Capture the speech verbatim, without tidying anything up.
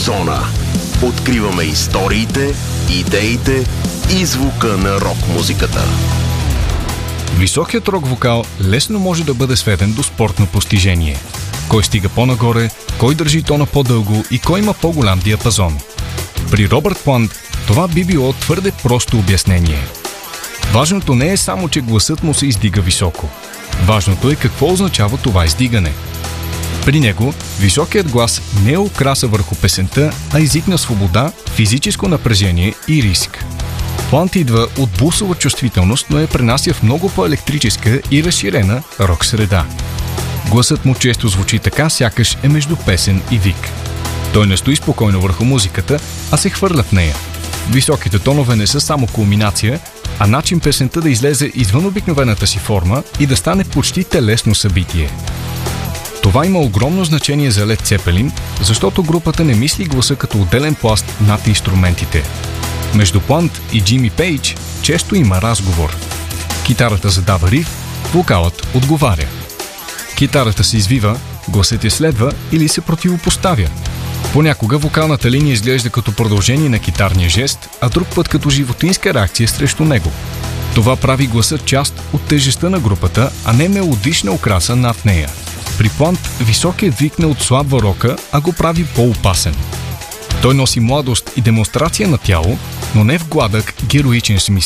Зона. Откриваме историите, идеите и звука на рок-музиката. Високият рок-вокал лесно може да бъде сведен до спортно постижение. Кой стига по-нагоре, кой държи тона по-дълго и кой има по-голям диапазон. При Робърт Плант това би било твърде просто обяснение. Важното не е само, че гласът му се издига високо. Важното е какво означава това издигане. При него високият глас не е украса върху песента, а език на свобода, физическо напрежение и риск. Плант идва от булсова чувствителност, но я пренася в много по-електрическа и разширена рок среда. Гласът му често звучи така, сякаш е между песен и вик. Той не стои спокойно върху музиката, а се хвърля в нея. Високите тонове не са само кулминация, а начин песента да излезе извън обикновената си форма и да стане почти телесно събитие. Това има огромно значение за Лед Цепелин, защото групата не мисли гласа като отделен пласт над инструментите. Между Плант и Джими Пейдж често има разговор. Китарата задава риф, вокалът отговаря. Китарата се извива, гласът я следва или се противопоставя. Понякога вокалната линия изглежда като продължение на китарния жест, а друг път като животинска реакция срещу него. Това прави гласът част от тежестта на групата, а не мелодична украса над нея. При Плант високият вик не отслабва рока, а го прави по-опасен. Той носи младост и демонстрация на тяло, но не в гладък, героичен смисъл.